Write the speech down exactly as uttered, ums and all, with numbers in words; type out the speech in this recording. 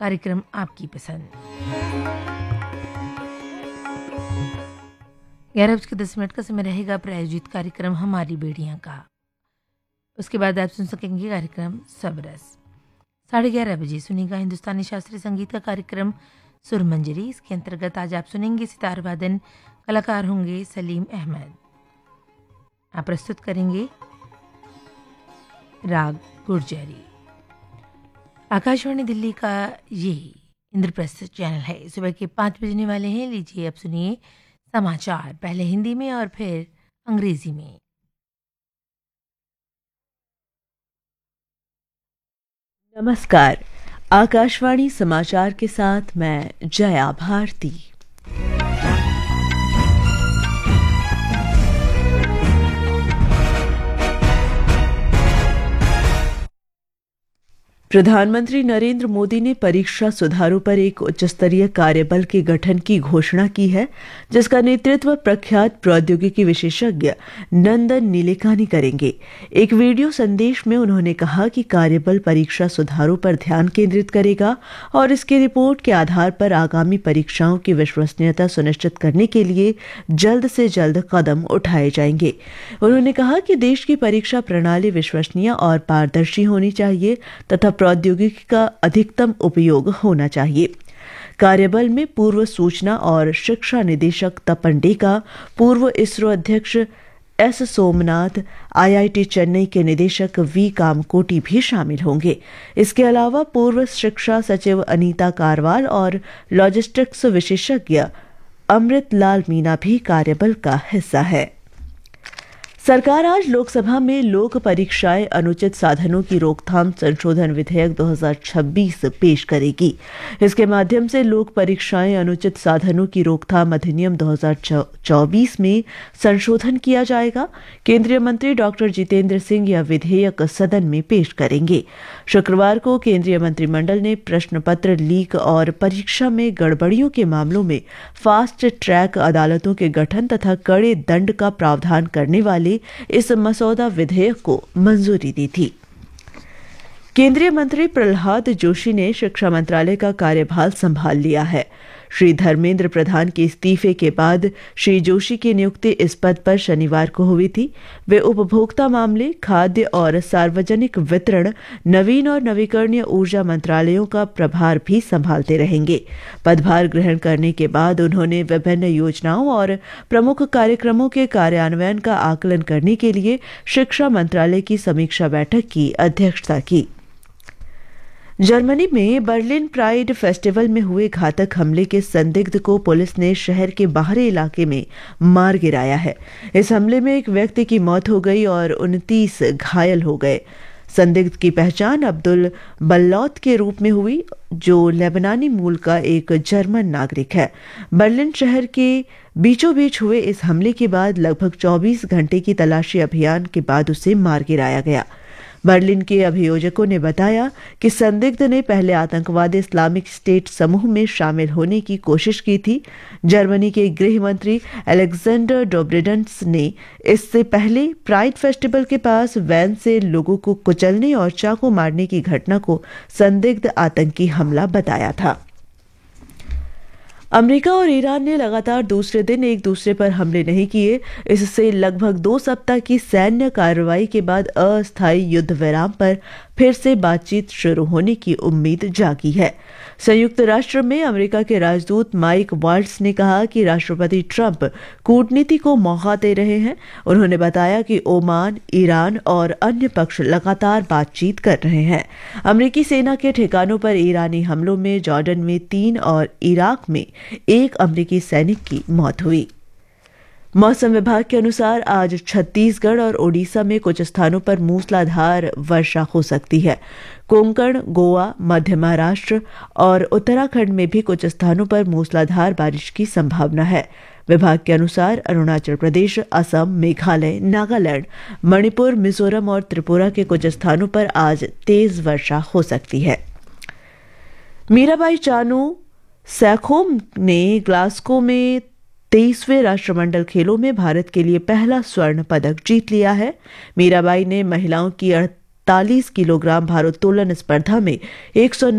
कार्यक्रम आपकी पसंद। ग्यारह बज के दस मिनट का समय रहेगा प्रायोजित कार्यक्रम हमारी बेड़ियां का। उसके बाद आप सुन सकेंगे कार्यक्रम सबरस। साढ़े ग्यारह बजे सुनेगा हिंदुस्तानी शास्त्रीय संगीत का कार्यक्रम सुरमंजरी। इसके अंतर्गत आज आप सुनेंगे सितार वादन, कलाकार होंगे सलीम अहमद। आप प्रस्तुत करेंगे राग गुर्जरी। आकाशवाणी दिल्ली का ये इंद्रप्रस्थ चैनल है। सुबह के पाँच बजने वाले हैं। लीजिए अब सुनिए समाचार, पहले हिंदी में और फिर अंग्रेजी में। नमस्कार, आकाशवाणी समाचार के साथ मैं जया भारती। प्रधानमंत्री नरेंद्र मोदी ने परीक्षा सुधारों पर एक उच्च स्तरीय कार्यबल के गठन की घोषणा की है, जिसका नेतृत्व प्रख्यात प्रौद्योगिकी विशेषज्ञ नंदन नीलेकानी करेंगे। एक वीडियो संदेश में उन्होंने कहा कि कार्यबल परीक्षा सुधारों पर ध्यान केंद्रित करेगा और इसकी रिपोर्ट के आधार पर आगामी परीक्षाओं की विश्वसनीयता सुनिश्चित करने के लिए जल्द से जल्द कदम उठाए जाएंगे। उन्होंने कहा कि देश की परीक्षा प्रणाली विश्वसनीय और पारदर्शी होनी चाहिए तथा प्रौद्योगिकी का अधिकतम उपयोग होना चाहिए। कार्यबल में पूर्व सूचना और शिक्षा निदेशक तपन डेका, पूर्व इसरो अध्यक्ष एस सोमनाथ, आईआईटी चेन्नई के निदेशक वी कामकोटी भी शामिल होंगे। इसके अलावा पूर्व शिक्षा सचिव अनीता कारवाल और लॉजिस्टिक्स विशेषज्ञ अमृत लाल मीना भी कार्यबल का हिस्सा है। सरकार आज लोकसभा में लोक परीक्षाएं अनुचित साधनों की रोकथाम संशोधन विधेयक दो हज़ार छब्बीस पेश करेगी। इसके माध्यम से लोक परीक्षाएं अनुचित साधनों की रोकथाम अधिनियम दो हज़ार चौबीस में संशोधन किया जाएगा। केंद्रीय मंत्री डॉक्टर जितेंद्र सिंह यह विधेयक सदन में पेश करेंगे। शुक्रवार को केंद्रीय मंत्रिमंडल ने प्रश्न पत्र लीक और परीक्षा में गड़बड़ियों के मामलों में फास्ट ट्रैक अदालतों के गठन तथा कड़े दंड का प्रावधान करने वाले इस मसौदा विधेयक को मंजूरी दी थी। केंद्रीय मंत्री प्रहलाद जोशी ने शिक्षा मंत्रालय का कार्यभार संभाल लिया है। श्री धर्मेंद्र प्रधान के इस्तीफे के बाद श्री जोशी की नियुक्ति इस पद पर शनिवार को हुई थी। वे उपभोक्ता मामले, खाद्य और सार्वजनिक वितरण, नवीन और नवीकरणीय ऊर्जा मंत्रालयों का प्रभार भी संभालते रहेंगे। पदभार ग्रहण करने के बाद उन्होंने विभिन्न योजनाओं और प्रमुख कार्यक्रमों के कार्यान्वयन का आकलन करने के लिए शिक्षा मंत्रालय की समीक्षा बैठक की अध्यक्षता की। जर्मनी में बर्लिन प्राइड फेस्टिवल में हुए घातक हमले के संदिग्ध को पुलिस ने शहर के बाहरी इलाके में मार गिराया है। इस हमले में एक व्यक्ति की मौत हो गई और उनतीस घायल हो गए। संदिग्ध की पहचान अब्दुल बल्लौत के रूप में हुई, जो लेबनानी मूल का एक जर्मन नागरिक है। बर्लिन शहर के बीचों बीच हुए इस हमले के बाद लगभग चौबीस घंटे की तलाशी अभियान के बाद उसे मार गिराया गया। बर्लिन के अभियोजकों ने बताया कि संदिग्ध ने पहले आतंकवादी इस्लामिक स्टेट समूह में शामिल होने की कोशिश की थी। जर्मनी के गृह मंत्री अलेक्जेंडर डोब्रिडेंस ने इससे पहले प्राइड फेस्टिवल के पास वैन से लोगों को कुचलने और चाकू मारने की घटना को संदिग्ध आतंकी हमला बताया था। अमेरिका और ईरान ने लगातार दूसरे दिन एक दूसरे पर हमले नहीं किए। इससे लगभग दो सप्ताह की सैन्य कार्रवाई के बाद अस्थायी युद्ध विराम पर फिर से बातचीत शुरू होने की उम्मीद जागी है। संयुक्त राष्ट्र में अमेरिका के राजदूत माइक वाल्ट्ज ने कहा कि राष्ट्रपति ट्रंप कूटनीति को मौका दे रहे हैं। उन्होंने बताया कि ओमान, ईरान और अन्य पक्ष लगातार बातचीत कर रहे हैं। अमेरिकी सेना के ठिकानों पर ईरानी हमलों में जॉर्डन में तीन और इराक में एक अमेरिकी सैनिक की मौत हुई। मौसम विभाग के अनुसार आज छत्तीसगढ़ और ओडिशा में कुछ स्थानों पर मूसलाधार वर्षा हो सकती है। कोंकण, गोवा, मध्य महाराष्ट्र और उत्तराखंड में भी कुछ स्थानों पर मूसलाधार बारिश की संभावना है। विभाग के अनुसार अरुणाचल प्रदेश, असम, मेघालय, नागालैंड, मणिपुर, मिजोरम और त्रिपुरा के कुछ स्थानों पर आज तेज वर्षा हो सकती है। मीराबाई चानू सैखोम ने ग्लासगो में तेईसवें राष्ट्रमंडल खेलों में भारत के लिए पहला स्वर्ण पदक जीत लिया है। मीराबाई ने महिलाओं की अड़तालीस किलोग्राम भारोत्तोलन स्पर्धा में एक सौ